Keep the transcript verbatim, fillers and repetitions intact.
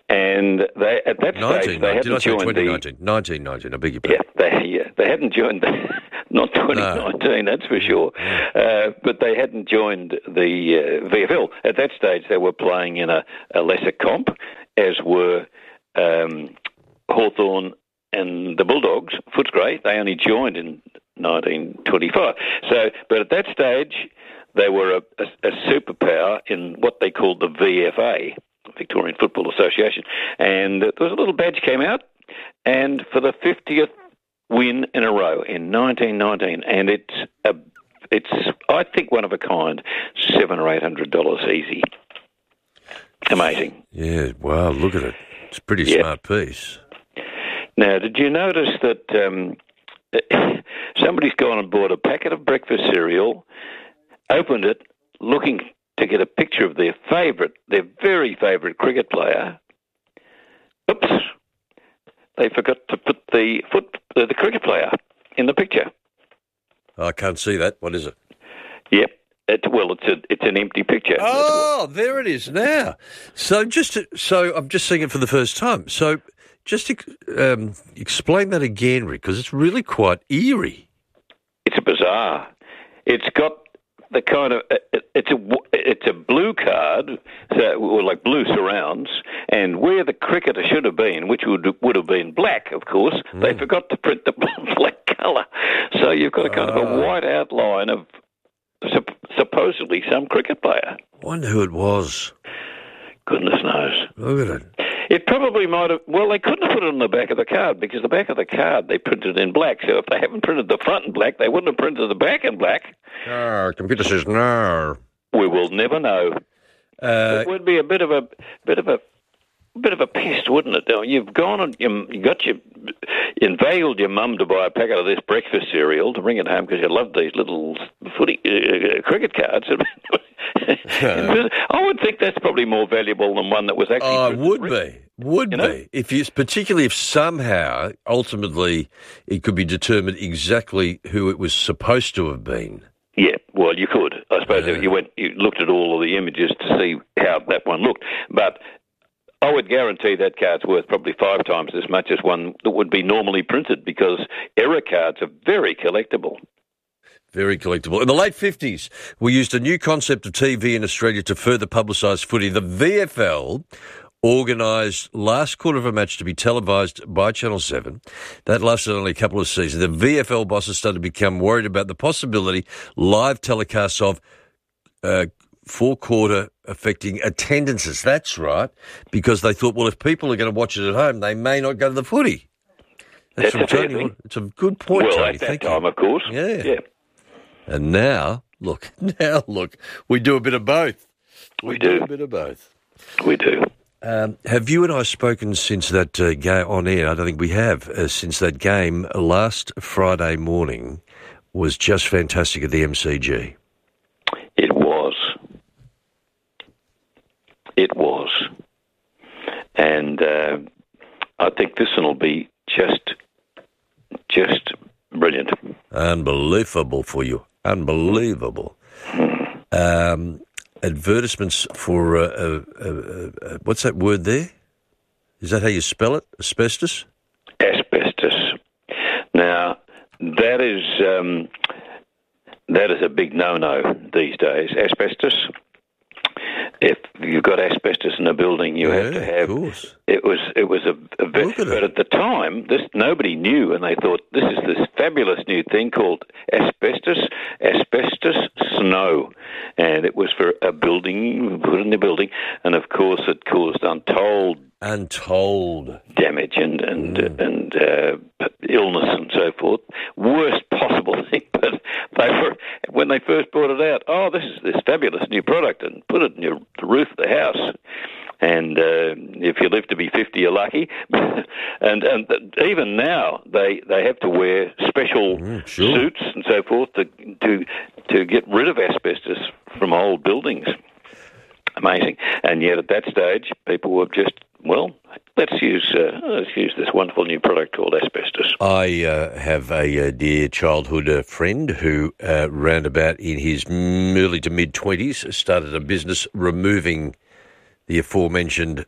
And they, at that stage, they hadn't joined twenty nineteen? the... nineteen nineteen, I beg your pardon. Yeah, they, yeah, they hadn't joined the... Not twenty nineteen, no. That's for sure. Uh, but they hadn't joined the uh, V F L. At that stage, they were playing in a, a lesser comp, as were um, Hawthorn and the Bulldogs, Footscray. They only joined in nineteen twenty-five. So, but at that stage, they were a, a, a superpower in what they called the V F A, Victorian Football Association. And there was a little badge came out, and for the fiftieth win in a row in nineteen nineteen, and it's a, it's I think one of a kind, seven or eight hundred dollars easy. Amazing. Yeah, wow, look at it. It's a pretty yep. smart piece. Now, did you notice that um, somebody's gone and bought a packet of breakfast cereal, opened it, looking to get a picture of their favourite, their very favourite cricket player. Oops. They forgot to put the foot, uh, the cricket player in the picture. I can't see that. What is it? Yep. It, well, it's a, it's an empty picture. Oh, there it is now. So just to, so I'm just seeing it for the first time. So just um, explain that again, Rick, because it's really quite eerie. It's bizarre. It's got the kind of it, it's a it's a blue card, so, or like blue surrounds, and where the cricketer should have been, which would would have been black, of course, mm. they forgot to print the black colour. So you've got a kind oh. of a white outline of sup- supposedly some cricket player. Wonder who it was. Goodness knows. Look at it. It probably might have... Well, they couldn't have put it on the back of the card because the back of the card they printed in black. So if they haven't printed the front in black, they wouldn't have printed the back in black. No, computer says no. We will never know. Uh, it would be a bit of a bit of a bit of a pest, wouldn't it? You've gone and you, you got your inveigled your mum to buy a packet of this breakfast cereal to bring it home because you love these little footy uh, cricket cards. I would think that's probably more valuable than one that was actually. Oh, it would be, would you be. know? If you, particularly if somehow ultimately it could be determined exactly who it was supposed to have been. Yeah, well, you could. I suppose Yeah. if you went, you looked at all of the images to see how that one looked, but I would guarantee that card's worth probably five times as much as one that would be normally printed because error cards are very collectible. Very collectible. In the late fifties, we used a new concept of T V in Australia to further publicise footy. The V F L organised last quarter of a match to be televised by Channel seven. That lasted only a couple of seasons. The V F L bosses started to become worried about the possibility live telecasts of uh, four-quarter affecting attendances. That's right, because they thought, well, if people are going to watch it at home, they may not go to the footy. That's, That's from Tony. It's a good point, well, Tony. at that Thank time, you. of course. Yeah. yeah. And now, look, now, look, we do a bit of both. We, we do. do a bit of both. We do. Um, have you and I spoken since that uh, game on air? I don't think we have. Uh, since that game last Friday morning was just fantastic at the M C G. It was. It was. And uh, I think this one will be just, just brilliant. Unbelievable for you. Unbelievable. Um, advertisements for, uh, uh, uh, uh, what's that word there? Is that how you spell it? Asbestos? Asbestos. Now, that is um, that is a big no-no these days, asbestos. If you've got asbestos in a building, you yeah, have to have. Of course. It was it was a, a Look at but it. at the time, this nobody knew, and they thought this is this fabulous new thing called asbestos, asbestos snow, and it was for a building, put in the building, and of course it caused untold Untold damage and and Mm. and uh, illness and so forth. Worst possible thing, but they were when they first brought it out. Oh, this is this fabulous new product, and put it in your, the roof of the house. And uh, if you live to be fifty, you're lucky. and and even now, they, they have to wear special Mm, sure. suits and so forth to to to get rid of asbestos from old buildings. Amazing. And yet at that stage, people were just, well, let's use uh, let's use this wonderful new product called asbestos. I uh, have a uh, dear childhood uh, friend who, uh, round about in his early to mid-twenties, started a business removing the aforementioned